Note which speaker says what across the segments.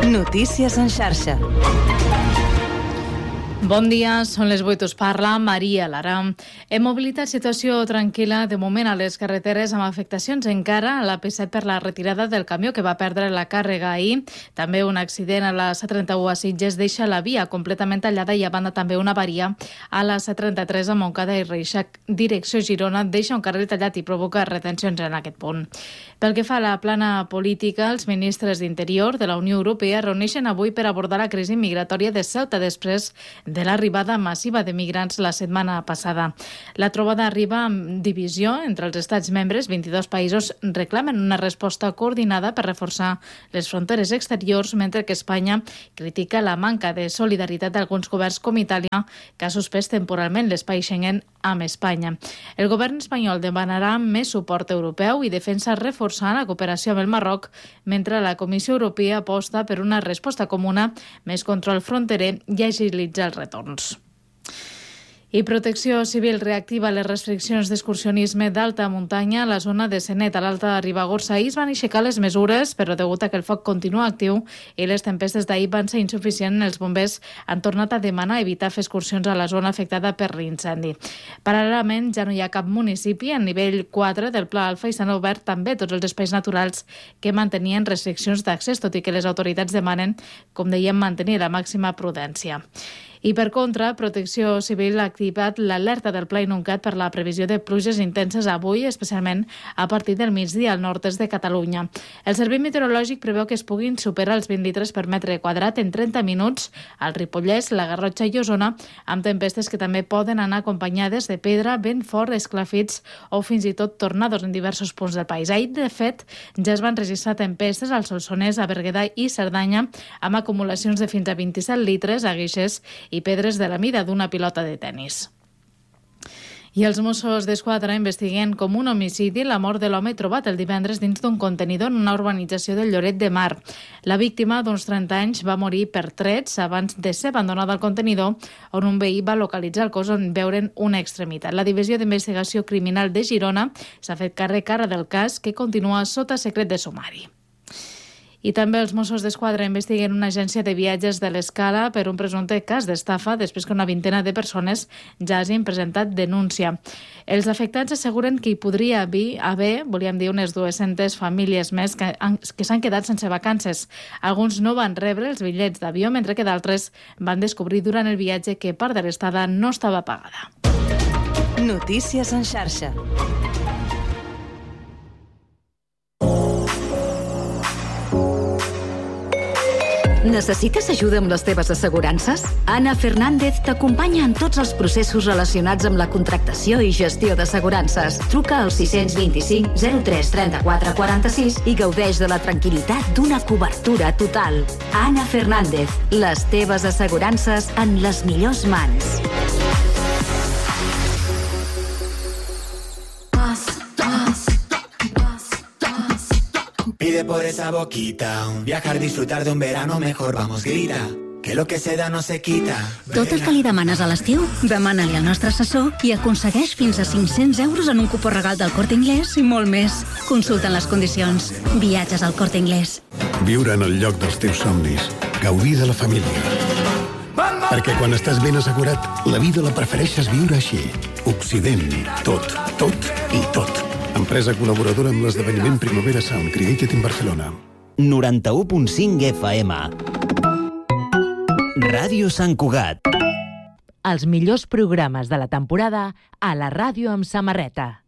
Speaker 1: Notícies en xarxa.
Speaker 2: Bon dia, són les 8, us parla Maria Lara. En mobilitat, situació tranquil·la de moment a les carreteres amb afectacions encara a la P7 per la retirada del camió que va perdre la càrrega ahir. També un accident a la C31 a Sitges deixa la via completament tallada i a banda també una avaria a la C33 a Montcada i Reixac, direcció Girona, deixa un carril tallat i provoca retencions en aquest punt. Pel que fa a la plana política, els ministres d'Interior de la Unió Europea reuneixen avui per abordar la crisi migratòria de Ceuta després de l'arribada massiva de migrants la setmana passada. La trobada arriba amb divisió entre els estats membres. 22 països reclamen una resposta coordinada per reforçar les fronteres exteriors, mentre que Espanya critica la manca de solidaritat d'alguns governs com Itàlia, que ha suspès temporalment l'espai Schengen amb Espanya. El govern espanyol demanarà més suport europeu i defensa reforçar la cooperació amb el Marroc, mentre la Comissió Europea aposta per una resposta comuna, més control fronterer i agilitzar els retorns. I Protecció Civil reactiva les restriccions d'excursionisme d'alta muntanya a la zona de Senet, a l'Alta Ribagorça. Ahir es van aixecar les mesures, però degut a que el foc continua actiu i les tempestes d'ahir van ser insuficients, els bombers han tornat a demanar evitar fer excursions a la zona afectada per l'incendi. Paral·lelament, ja no hi ha cap municipi en nivell 4 del Pla Alfa i s'han obert també tots els espais naturals que mantenien restriccions d'accés, tot i que les autoritats demanen, com dèiem, mantenir la màxima prudència. I per contra, Protecció Civil ha activat l'alerta del Pla Inuncat per la previsió de pluges intenses avui, especialment a partir del migdia al nord-est de Catalunya. El Servei Meteorològic preveu que es puguin superar els 20 litres per metre quadrat en 30 minuts al Ripollès, la Garrotxa i Osona, amb tempestes que també poden anar acompanyades de pedra, vent fort, esclafits o fins i tot tornados en diversos punts del país. Ahir, de fet, ja es van registrar tempestes al Solsonès, a Berguedà i Cerdanya, amb acumulacions de fins a 27 litres a guixers i pedres de la mida d'una pilota de tennis. I els Mossos d'Esquadra investiguen com un homicidi la mort de l'home trobat el divendres dins d'un contenidor en una urbanització del Lloret de Mar. La víctima, d'uns 30 anys, va morir per trets abans de ser abandonada al contenidor, on un veí va localitzar el cos on veuren una extremitat. La Divisió d'Investigació Criminal de Girona s'ha fet càrrec ara del cas, que continua sota secret de sumari. I també els Mossos d'Esquadra investiguen una agència de viatges de l'Escala per un presumpte cas d'estafa després que una vintena de persones ja hagin presentat denúncia. Els afectats asseguren que hi podria haver, volíem dir, unes 200 famílies més que s'han quedat sense vacances. Alguns no van rebre els bitllets d'avió, mentre que d'altres van descobrir durant el viatge que part de l'estada no estava pagada.
Speaker 1: Notícies en xarxa.
Speaker 3: Necessites ajuda amb les teves assegurances? Ana Fernández t'acompanya en tots els processos relacionats amb la contractació i gestió d'assegurances. Truca al 625 03 34 46 i gaudeix de la tranquil·litat d'una cobertura total. Ana Fernández, les teves assegurances en les millors mans.
Speaker 4: Pide por esa boquita, viajar, disfrutar de un verano mejor, vamos, grita, que lo que se da no se quita.
Speaker 5: Tot el que li demanes a l'estiu, demana-li al nostre assessor i aconsegueix fins a 500 euros en un cupó regal del Corte Inglés i molt més. Consulta les condicions. Viatges al Corte Inglés.
Speaker 6: Viure en el lloc dels teus somnis. Gaudir de la família. Perquè quan estàs ben assegurat, la vida la prefereixes viure així. Occident. Tot, tot i tot. Empresa col·laboradora amb l'esdeveniment Primavera Sound Created in Barcelona.
Speaker 7: 91.5 FM. Ràdio Sant Cugat.
Speaker 8: Els millors programes de la temporada a la ràdio amb samarreta.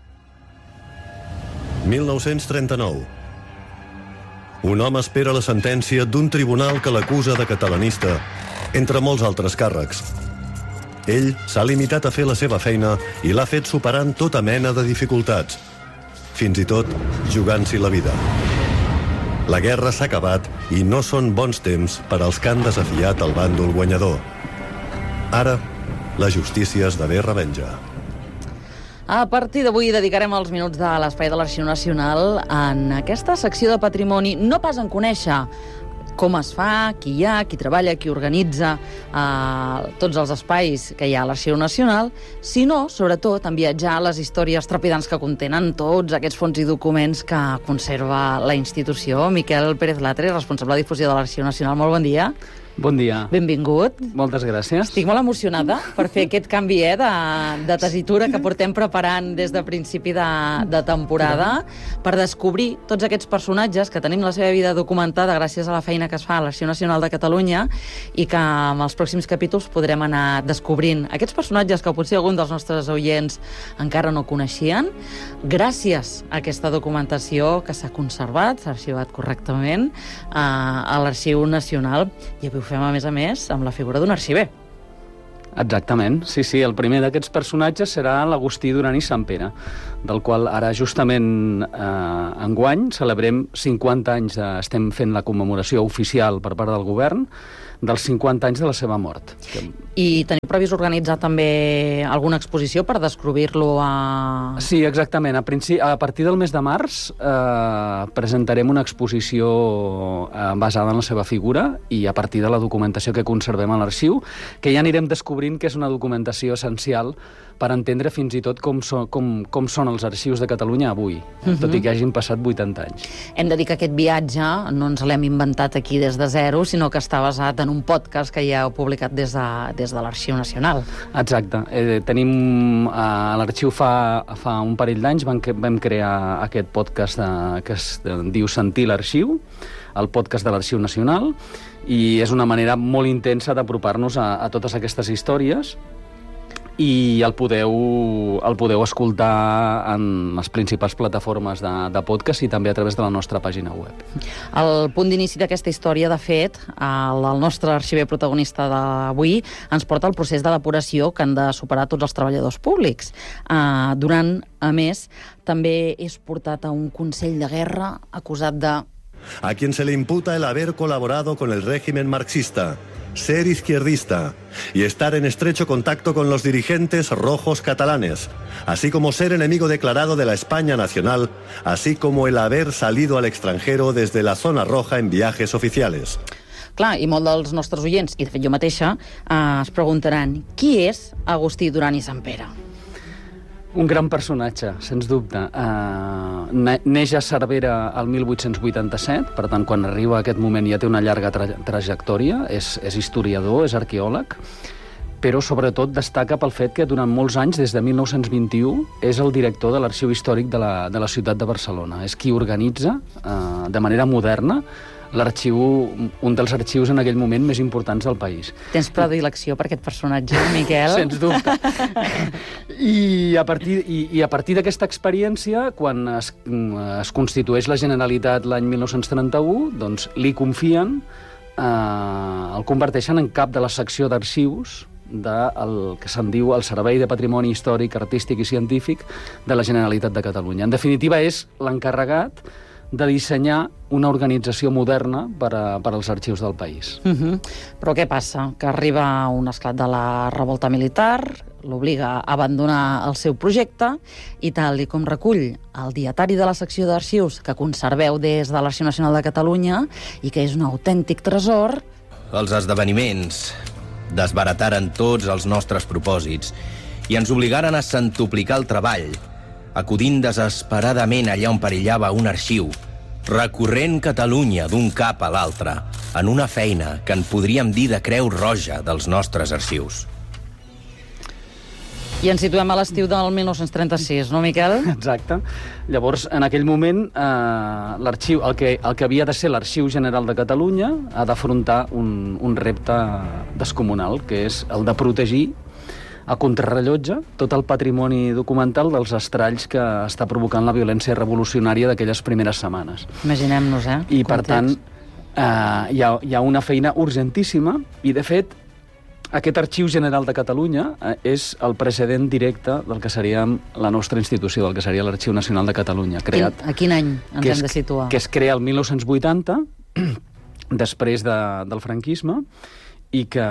Speaker 9: 1939. Un home espera la sentència d'un tribunal que l'acusa de catalanista, entre molts altres càrrecs. Ell s'ha limitat a fer la seva feina i l'ha fet superant tota mena de dificultats, fins i tot jugant-s'hi la vida. La guerra s'ha acabat i no són bons temps per als que han desafiat el bàndol guanyador. Ara, la justícia esdevé revenja.
Speaker 10: A partir d'avui dedicarem els minuts de l'Espai de l'Arxiu Nacional en aquesta secció de patrimoni, no pas en conèixer com es fa, qui hi ha, qui treballa, qui organitza tots els espais que hi ha a l'Arxiu Nacional, sinó, sobretot, en viatjar a les històries trepidants que contenen tots aquests fons i documents que conserva la institució. Miquel Pérez Latre, responsable de difusió de l'Arxiu Nacional, molt bon dia.
Speaker 11: Bon dia.
Speaker 10: Benvingut.
Speaker 11: Moltes gràcies.
Speaker 10: Estic molt emocionada per fer aquest canvi de tessitura que portem preparant des de principi de temporada per descobrir tots aquests personatges que tenim la seva vida documentada gràcies a la feina que es fa a l'Arxiu Nacional de Catalunya i que en els pròxims capítols podrem anar descobrint aquests personatges que potser algun dels nostres oients encara no coneixien. Gràcies a aquesta documentació que s'ha conservat, s'ha arxivat correctament a l'Arxiu Nacional. I avui ho fem, a més, amb la figura d'un arxiver.
Speaker 11: Exactament, sí. El primer d'aquests personatges serà l'Agustí Duran i Sampere, del qual ara justament enguany celebrem 50 anys, estem fent la commemoració oficial per part del govern dels 50 anys de la seva mort.
Speaker 10: I teniu previst organitzar també alguna exposició per descobrir-lo a...
Speaker 11: Sí, exactament. A partir del mes de març presentarem una exposició basada en la seva figura i a partir de la documentació que conservem a l'arxiu, que ja anirem descobrint que és una documentació essencial per entendre fins i tot com són els arxius de Catalunya avui, tot i que hagin passat 80 anys.
Speaker 10: Hem de dir que aquest viatge no ens l'hem inventat aquí des de zero, sinó que està basat en un podcast que ja heu publicat des de l'Arxiu Nacional.
Speaker 11: Exacte. Tenim a l'arxiu fa un parell d'anys vam crear aquest podcast que es diu Sentir l'Arxiu, el podcast de l'Arxiu Nacional, i és una manera molt intensa d'apropar-nos a totes aquestes històries i el podeu escoltar en les principals plataformes de podcast i també a través de la nostra pàgina web.
Speaker 10: El punt d'inici d'aquesta història, de fet, el nostre arxiver protagonista d'avui ens porta al procés de depuració que han de superar tots els treballadors públics. Duran, a més, també és portat a un consell de guerra acusat de...
Speaker 9: A quien se le imputa el haber colaborado con el régimen marxista, ser izquierdista y estar en estrecho contacto con los dirigentes rojos catalanes, así como ser enemigo declarado de la España nacional, así como el haber salido al extranjero desde la zona roja en viajes oficiales.
Speaker 10: Clar, i molt dels nostres oients, i de fet jo mateixa, es preguntaran qui és Agustí Duran i Sampere?
Speaker 11: Un gran personatge, sens dubte. Neix a Cervera el 1887, per tant, quan arriba a aquest moment ja té una llarga trajectòria, és historiador, és arqueòleg, però sobretot destaca pel fet que durant molts anys, des de 1921, és el director de l'Arxiu Històric de la ciutat de Barcelona. És qui organitza, de manera moderna, l'arxiu, un dels arxius en aquell moment més importants del país.
Speaker 10: Tens predilecció per aquest personatge, Miquel?
Speaker 11: Sens dubte. I a partir d'aquesta experiència, quan es constitueix la Generalitat l'any 1931, doncs li confien, el converteixen en cap de la secció d'arxius del que se'n diu el Servei de Patrimoni Històric, Artístic i Científic de la Generalitat de Catalunya. En definitiva, és l'encarregat de dissenyar una organització moderna per als arxius del país.
Speaker 10: Però què passa? Que arriba un esclat de la revolta militar, l'obliga a abandonar el seu projecte i tal i com recull el dietari de la secció d'arxius que conserveu des de l'Arxiu Nacional de Catalunya i que és un autèntic tresor...
Speaker 12: Els esdeveniments desbarataren tots els nostres propòsits i ens obligaren a centuplicar el treball, acudint desesperadament allà on perillava un arxiu, recorrent Catalunya d'un cap a l'altre, en una feina que en podríem dir de creu roja dels nostres arxius.
Speaker 10: I ens situem a l'estiu del 1936, no, Miquel?
Speaker 11: Exacte. Llavors, en aquell moment, l'arxiu, el que havia de ser l'Arxiu General de Catalunya, ha d'afrontar un repte descomunal, que és el de protegir a contrarrellotge tot el patrimoni documental dels estralls que està provocant la violència revolucionària d'aquelles primeres setmanes.
Speaker 10: Imaginem-nos,
Speaker 11: I, per tant, hi ha una feina urgentíssima i, de fet, aquest Arxiu General de Catalunya és el precedent directe del que seria la nostra institució, del que seria l'Arxiu Nacional de Catalunya, creat...
Speaker 10: A quin any ens hem de situar?
Speaker 11: Que es crea el 1980, després del franquisme, i que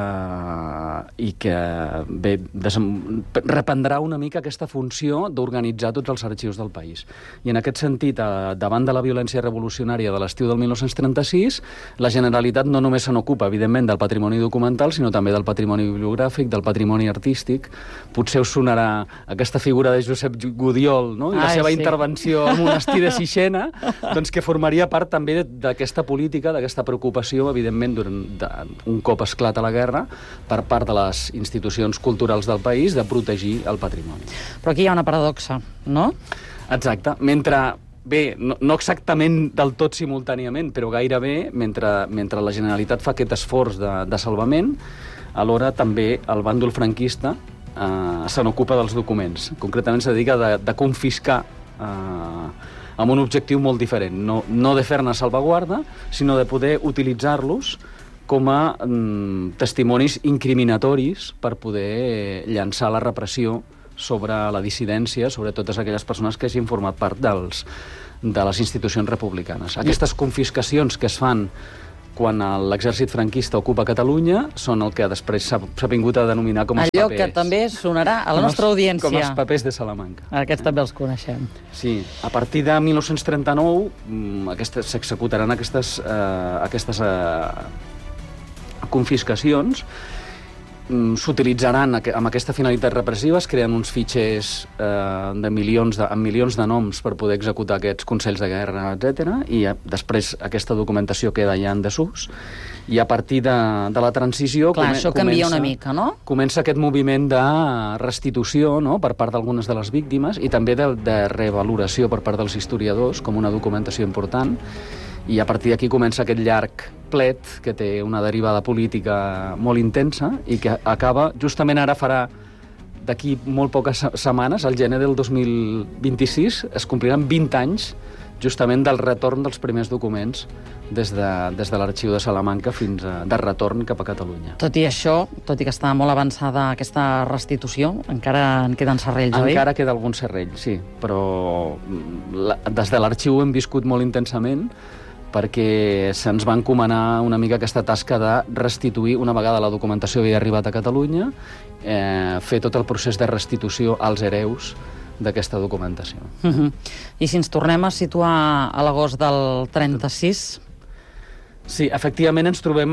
Speaker 11: bé, reprendrà una mica aquesta funció d'organitzar tots els arxius del país. I en aquest sentit, davant de la violència revolucionària de l'estiu del 1936, la Generalitat no només se n'ocupa, evidentment, del patrimoni documental, sinó també del patrimoni bibliogràfic, del patrimoni artístic. Potser us sonarà aquesta figura de Josep Gudiol, no? I la seva intervenció al monestir de Sixena, doncs que formaria part també d'aquesta política, d'aquesta preocupació, evidentment, un cop esclat a la guerra, per part de les institucions culturals del país, de protegir el patrimoni.
Speaker 10: Però aquí hi ha una paradoxa, no?
Speaker 11: Exacte. Bé, no exactament del tot simultàniament, però gairebé, mentre la Generalitat fa aquest esforç de salvament, alhora també el bàndol franquista se n'ocupa dels documents. Concretament se dedica de confiscar amb un objectiu molt diferent. No de fer-ne salvaguarda, sinó de poder utilitzar-los com a testimonis incriminatoris per poder llançar la repressió sobre la dissidència, sobre totes aquelles persones que hagin format part de les institucions republicanes. Aquestes confiscacions que es fan quan l'exèrcit franquista ocupa Catalunya són el que després s'ha vingut a denominar com els papers.
Speaker 10: Allò que també sonarà a la nostra audiència.
Speaker 11: Com els papers de Salamanca.
Speaker 10: Aquests també els coneixem.
Speaker 11: Sí. A partir de 1939 s'executaran aquestes confiscacions, s'utilitzaran amb aquesta finalitat repressiva, es creen uns fitxers amb milions de noms per poder executar aquests consells de guerra, etc. I després aquesta documentació queda ja en desús, i a partir de la transició
Speaker 10: això canvia una mica, no?
Speaker 11: Comença aquest moviment de restitució, no?, per part d'algunes de les víctimes, i també de revaloració per part dels historiadors com una documentació important. I a partir d'aquí comença aquest llarg plet que té una derivada política molt intensa i que acaba, justament ara farà, d'aquí molt poques setmanes, al gener del 2026, es compliran 20 anys justament del retorn dels primers documents des de l'arxiu de Salamanca fins de retorn cap a Catalunya.
Speaker 10: Tot i això, tot i que està molt avançada aquesta restitució, encara en queden serrells, oi?
Speaker 11: Encara queda algun serrell, sí, però des de l'arxiu hem viscut molt intensament, perquè se'ns va encomanar una mica aquesta tasca de restituir, una vegada la documentació havia arribat a Catalunya, fer tot el procés de restitució als hereus d'aquesta documentació.
Speaker 10: I si ens tornem a situar a l'agost del 36...
Speaker 11: Sí, efectivament ens trobem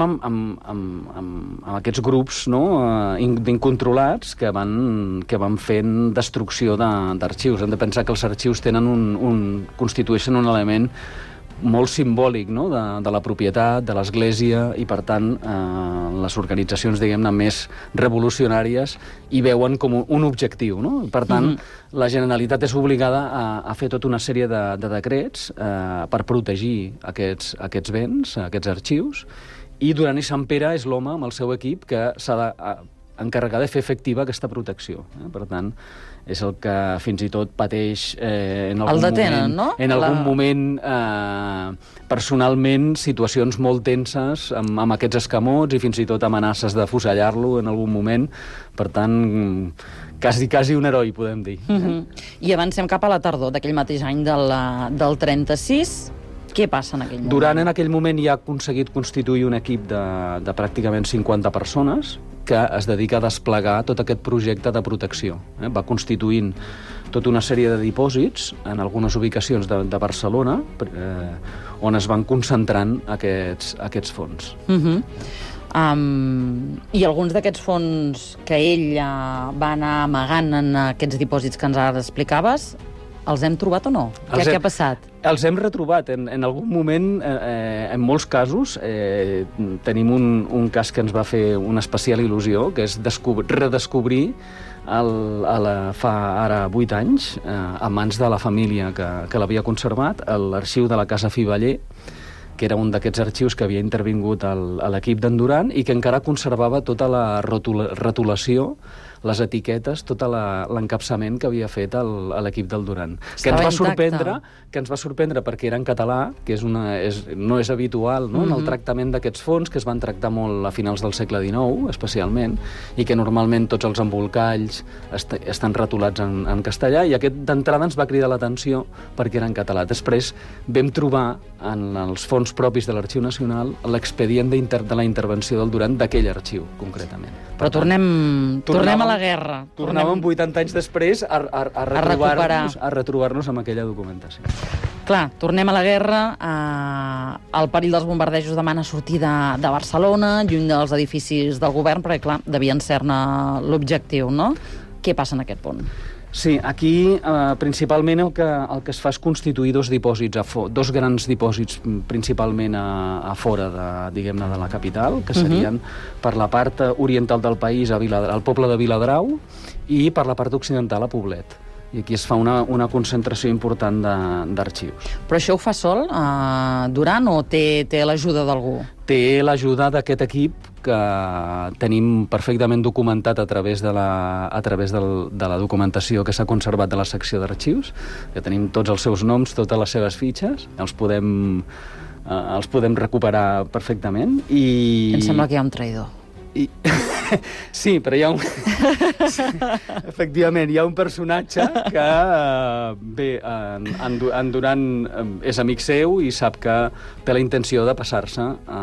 Speaker 11: amb aquests grups, no?, incontrolats que van fent destrucció d'arxius. Hem de pensar que els arxius constitueixen un element molt simbòlic, no?, de la propietat, de l'Església, i per tant les organitzacions, diguem-ne, més revolucionàries hi veuen com un objectiu, no? Per tant, la Generalitat és obligada a fer tota una sèrie de decrets per protegir aquests béns, aquests arxius, i Duran i Sant Pere és l'home amb el seu equip que s'ha d'encarregar de fer efectiva aquesta protecció. Per tant, és el que fins i tot pateix en algun moment personalment situacions molt tenses amb aquests escamots i fins i tot amenaces de fusellar-lo en algun moment. Per tant, quasi un heroi, podem dir.
Speaker 10: I avancem cap a la tardor d'aquell mateix any del 36. Què passa en aquell moment?
Speaker 11: Duran en aquell moment ja ha aconseguit constituir un equip de pràcticament 50 persones que es dedica a desplegar tot aquest projecte de protecció. Va constituint tota una sèrie de dipòsits en algunes ubicacions de Barcelona on es van concentrant aquests fons.
Speaker 10: I alguns d'aquests fons que ell va anar amagant en aquests dipòsits que ens ara explicaves, els hem trobat o no? Què ha passat?
Speaker 11: Els hem retrobat. En algun moment, en molts casos, tenim un cas que ens va fer una especial il·lusió, que és redescobrir fa ara 8 anys, a mans de la família que l'havia conservat, l'arxiu de la Casa Fiveller, que era un d'aquests arxius que havia intervingut a l'equip d'en Duran i que encara conservava tota la retolació les etiquetes, tot l'encapçament que havia fet l'equip del Duran. Que
Speaker 10: Estava
Speaker 11: ens va sorprendre perquè era en català, que no és habitual, no? En el tractament d'aquests fons, que es van tractar molt a finals del segle XIX, especialment, i que normalment tots els embolcalls estan retolats en castellà, i aquest d'entrada ens va cridar l'atenció perquè era en català. Després vam trobar en els fons propis de l'Arxiu Nacional l'expedient de la intervenció del Duran d'aquell arxiu, concretament.
Speaker 10: Però tornem a la guerra.
Speaker 11: Tornàvem 80 anys després a retrobar-nos amb aquella documentació.
Speaker 10: Clar, tornem a la guerra, el perill dels bombardejos demana sortir de Barcelona, lluny dels edificis del govern, perquè, clar, devien ser-ne l'objectiu, no? Què passa en aquest punt?
Speaker 11: Sí, aquí principalment el que es fa és constituir dos grans dipòsits principalment a fora de la capital, que serien per la part oriental del país al poble de Viladrau i per la part occidental a Poblet. I aquí es fa una concentració important d'arxius.
Speaker 10: Però això ho fa sol, Duran, o té l'ajuda d'algú?
Speaker 11: Té l'ajuda d'aquest equip que tenim perfectament documentat a través de la documentació que s'ha conservat de la secció d'arxius, que tenim tots els seus noms, totes les seves fitxes, els podem recuperar perfectament.
Speaker 10: Em sembla que hi ha un traïdor.
Speaker 11: Sí, però hi ha efectivament, hi ha un personatge que en Duran és amic seu i sap que té la intenció de passar-se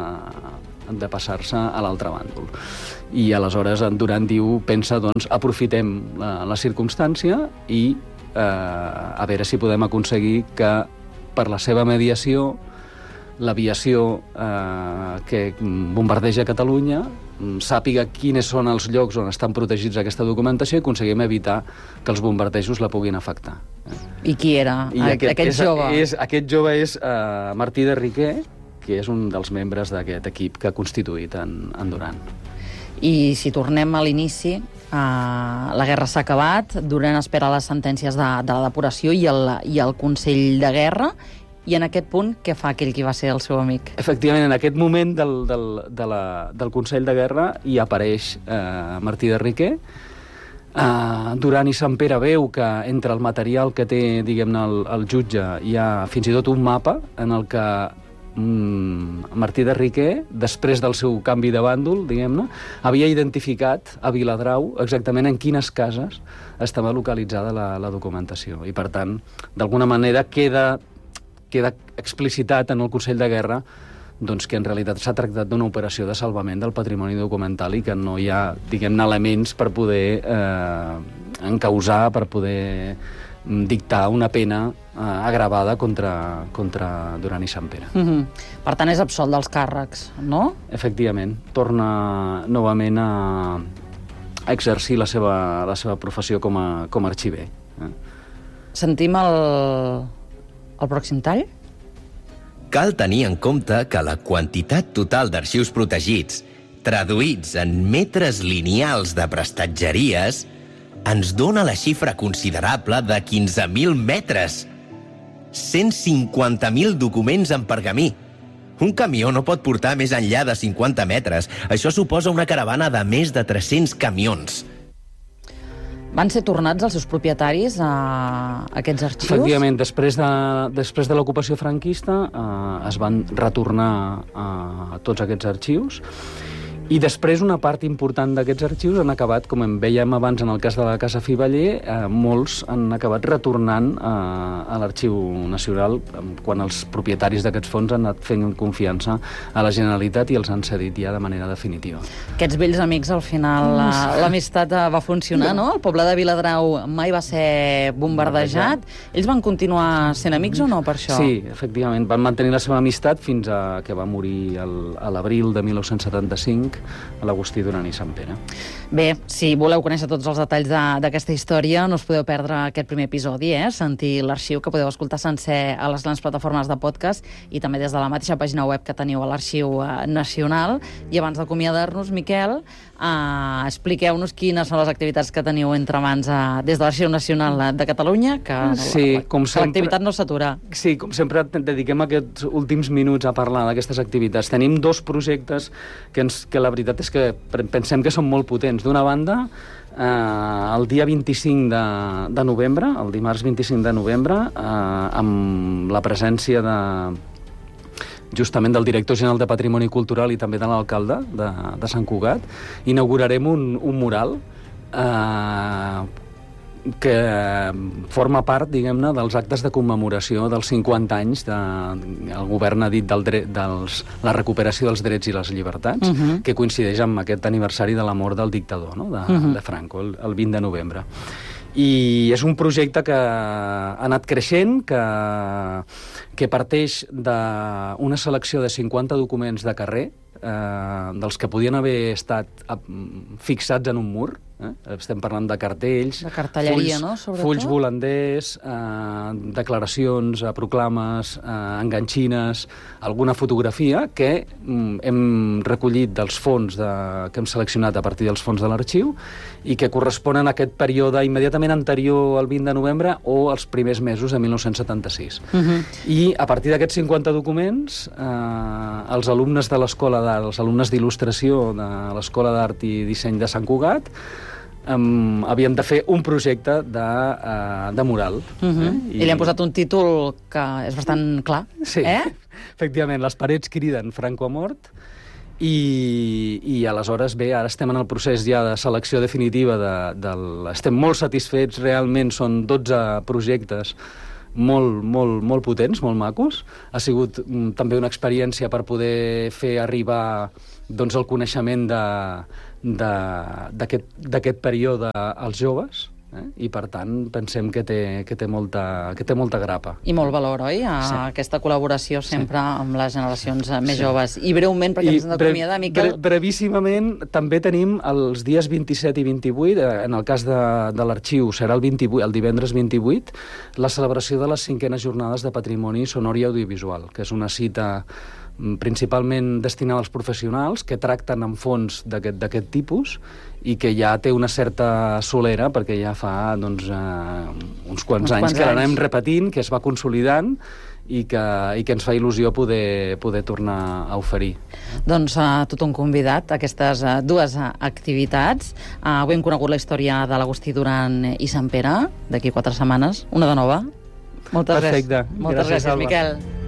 Speaker 11: a l'altre bàndol. I aleshores en Duran pensa, doncs, aprofitem la circumstància i a veure si podem aconseguir que per la seva mediació l'aviació que bombardeja Catalunya sàpiga quins són els llocs on estan protegits aquesta documentació i aconseguim evitar que els bombardejos la puguin afectar.
Speaker 10: I qui era aquest jove?
Speaker 11: Aquest jove és Martí de Riquer, que és un dels membres d'aquest equip que ha constituït en Duran.
Speaker 10: I si tornem a l'inici, la guerra s'ha acabat, Duran espera les sentències de la depuració i el Consell de Guerra. I en aquest punt, què fa aquell qui va ser el seu amic?
Speaker 11: Efectivament, en aquest moment del Consell de Guerra hi apareix Martí de Riquer. Duran i Sant Pere veu que entre el material que té, diguem-ne, el jutge hi ha fins i tot un mapa en el que Martí de Riquer, després del seu canvi de bàndol, diguem-ne, havia identificat a Viladrau exactament en quines cases estava localitzada la documentació. I, per tant, d'alguna manera queda explicitat en el Consell de Guerra doncs, que en realitat s'ha tractat d'una operació de salvament del patrimoni documental i que no hi ha, diguem-ne, elements per poder encausar, per poder dictar una pena agravada contra Duran i Sant Pere.
Speaker 10: Per tant, és absolt dels càrrecs, no?
Speaker 11: Efectivament. Torna novament a exercir la seva professió com a arxiver.
Speaker 10: Sentim el pròxim tall?
Speaker 12: Cal tenir en compte que la quantitat total d'arxius protegits, traduïts en metres lineals de prestatgeries, ens dona la xifra considerable de 15.000 metres. 150.000 documents en pergamí. Un camió no pot portar més enllà de 50 metres. Això suposa una caravana de més de 300 camions.
Speaker 10: Van ser tornats els seus propietaris a aquests arxius?
Speaker 11: Efectivament, després de l'ocupació franquista es van retornar a tots aquests arxius i després una part important d'aquests arxius han acabat, com en vèiem abans en el cas de la Casa Fiveller, molts han acabat retornant a l'Arxiu Nacional quan els propietaris d'aquests fons han anat fent confiança a la Generalitat i els han cedit ja de manera definitiva.
Speaker 10: Aquests vells amics, al final, l'amistat va funcionar, no? El poble de Viladrau mai va ser bombardejat. Ells van continuar sent amics o no, per això?
Speaker 11: Sí, efectivament. Van mantenir la seva amistat fins a que va morir a l'abril de 1975 a l'Agustí Duran i Sant Pere.
Speaker 10: Bé, si voleu conèixer tots els detalls d'aquesta història, no us podeu perdre aquest primer episodi, sentir l'arxiu, que podeu escoltar sencer a les grans plataformes de podcast i també des de la mateixa pàgina web que teniu a l'Arxiu Nacional. I abans d'acomiadar-nos, Miquel, expliqueu-nos quines són les activitats que teniu entre mans des de l'Arxiu Nacional de Catalunya, que l'activitat no s'atura.
Speaker 11: Sí, com sempre dediquem aquests últims minuts a parlar d'aquestes activitats. Tenim dos projectes que la veritat és que pensem que són molt potents. D'una banda, el dia 25 de novembre, el dimarts 25 de novembre, amb la presència justament del director general de Patrimoni Cultural i també de l'alcalde de Sant Cugat, inaugurarem un mural que forma part, diguem-ne, dels actes de commemoració dels 50 anys el govern ha dit la recuperació dels drets i les llibertats, que coincideix amb aquest aniversari de la mort del dictador, no? de Franco, el 20 de novembre. I és un projecte que ha anat creixent, que parteix d'una selecció de 50 documents de carrer, dels que podien haver estat fixats en un mur. Estem parlant de cartells,
Speaker 10: de cartelleria, no?
Speaker 11: Fulls volanders, declaracions, proclames, enganxines, alguna fotografia que hem recollit dels fons que hem seleccionat a partir dels fons de l'arxiu i que corresponen a aquest període immediatament anterior al 20 de novembre o als primers mesos de 1976. I a partir d'aquests 50 documents, els alumnes de l'Escola d'Art, els alumnes d'il·lustració de l'Escola d'Art i Disseny de Sant Cugat, havien de fer un projecte de mural.
Speaker 10: I li han posat un títol que és bastant clar.
Speaker 11: Sí, efectivament, les parets criden Franco ha mort, i aleshores, bé, ara estem en el procés ja de selecció definitiva estem molt satisfets, realment són 12 projectes molt potents, molt macos. Ha sigut també una experiència per poder fer arribar el coneixement d'aquest període als joves, i per tant pensem que té molta grapa.
Speaker 10: I molt valor, oi? Aquesta col·laboració sempre amb les generacions més joves. I breument, perquè ens hem d'acomiadar, Miquel...
Speaker 11: Brevíssimament, també tenim els dies 27 i 28, en el cas de l'arxiu serà el divendres 28, la celebració de les 5enes jornades de patrimoni sonor i audiovisual, que és una cita principalment destinada als professionals que tracten amb fons d'aquest tipus i que ja té una certa solera perquè ja fa uns quants anys que l'anem repetint, que es va consolidant i que ens fa il·lusió poder tornar a oferir.
Speaker 10: Doncs tothom convidat a aquestes dues activitats. Avui hem conegut la història de l'Agustí Duran i Sant Pere, d'aquí 4 setmanes, una de nova. Moltes gràcies, Miquel.